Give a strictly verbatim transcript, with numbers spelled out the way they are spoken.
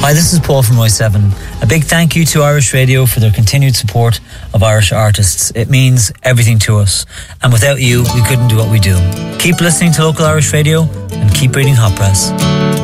Hi, this is Paul from Roy seven. A big thank you to Irish Radio for their continued support of Irish artists. It means everything to us. And without you, we couldn't do what we do. Keep listening to local Irish Radio and keep reading Hot Press.